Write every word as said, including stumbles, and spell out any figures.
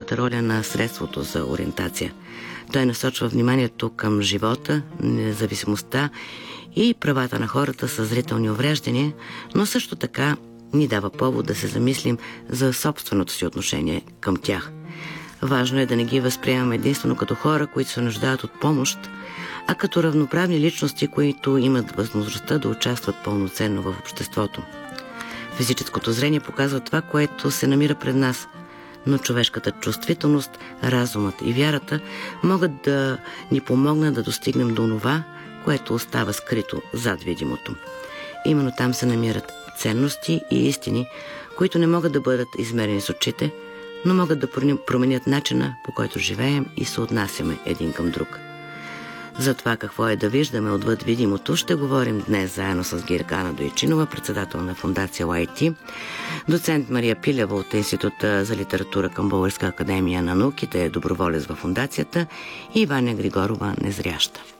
основната роля на средството за ориентация. Той насочва вниманието към живота, независимостта и правата на хората с зрителни увреждания, но също така ни дава повод да се замислим за собственото си отношение към тях. Важно е да не ги възприемаме единствено като хора, които се нуждаят от помощ, а като равноправни личности, които имат възможността да участват пълноценно в обществото. Физическото зрение показва това, което се намира пред нас, но човешката чувствителност, разумът и вярата могат да ни помогнат да достигнем до това, което остава скрито зад видимото. Именно там се намират ценности и истини, които не могат да бъдат измерени с очите, но могат да променят начина, по който живеем и се отнасяме един към друг. За това какво е да виждаме отвъд видимото ще говорим днес заедно с Гергана Дойчинова, председател на фондация уай ти, доцент Мария Пилева от Института за литература към Българска академия на науките, доброволец във фондацията, и Ваня Григорова, незряща.